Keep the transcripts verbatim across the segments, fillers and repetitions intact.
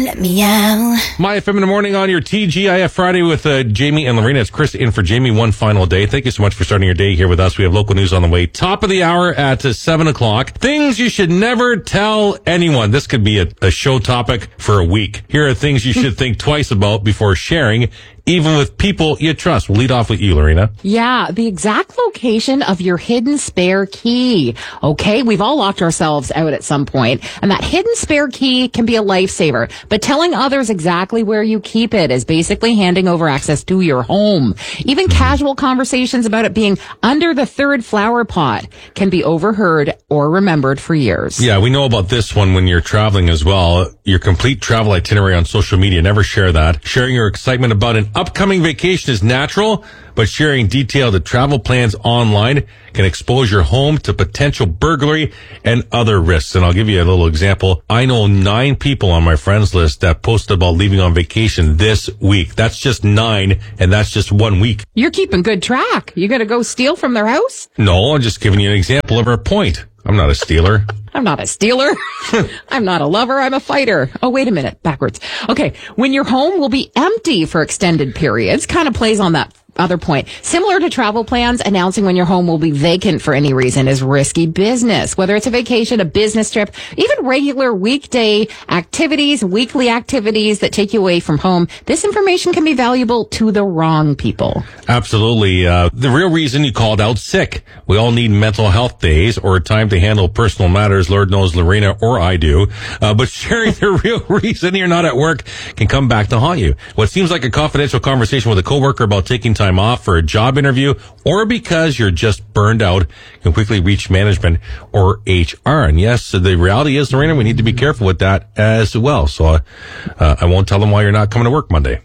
Let me out. My F M in the morning on your T G I F Friday with uh, Jamie and Lorena. It's Chris in for Jamie one final day. Thank you so much for starting your day here with us. We have local news on the way. Top of the hour at uh, seven o'clock. Things you should never tell anyone. This could be a, a show topic for a week. Here are things you should think twice about before sharing, even with people you trust. We'll lead off with you, Lorena. Yeah, the exact location of your hidden spare key. Okay, we've all locked ourselves out at some point, and that hidden spare key can be a lifesaver. But telling others exactly where you keep it is basically handing over access to your home. Even casual conversations about it being under the third flower pot can be overheard or remembered for years. Yeah, we know about this one when you're traveling as well. Your complete travel itinerary on social media. Never share that. Sharing your excitement about an upcoming vacation is natural, but sharing detailed travel plans online can expose your home to potential burglary and other risks. And I'll give you a little example. I know nine people on my friends list that posted about leaving on vacation this week. That's just nine, and that's just one week. You're keeping good track. You gonna go steal from their house? No, I'm just giving you an example of our point. I'm not a stealer. I'm not a stealer. I'm not a lover. I'm a fighter. Oh, wait a minute. Backwards. Okay. When your home will be empty for extended periods, kind of plays on that other point. Similar to travel plans, announcing when your home will be vacant for any reason is risky business. Whether it's a vacation, a business trip, even regular weekday activities, weekly activities that take you away from home, this information can be valuable to the wrong people. Absolutely. Uh, the real reason you called out sick. We all need mental health days or time to handle personal matters. Lord knows Lorena or I do. Uh, but sharing the real reason you're not at work can come back to haunt you. What seems like a confidential conversation with a coworker about taking time off for a job interview or because you're just burned out can quickly reach management or H R. And yes, the reality is, Lorena, we need to be careful with that as well. So uh, uh, I won't tell them why you're not coming to work Monday.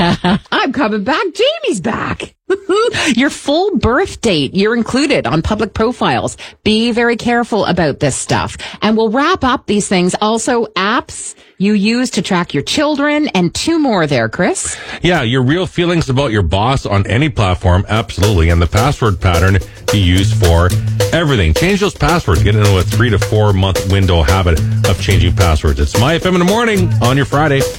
I'm coming back. Jamie's back. Your full birth date, you're included on public profiles. Be very careful about this stuff. And we'll wrap up these things. Also, apps you use to track your children, and two more there, Chris. Yeah, your real feelings about your boss on any platform, absolutely. And the password pattern you use for everything. Change those passwords. Get into a three to four month window habit of changing passwords. It's My F M in the morning on your Friday.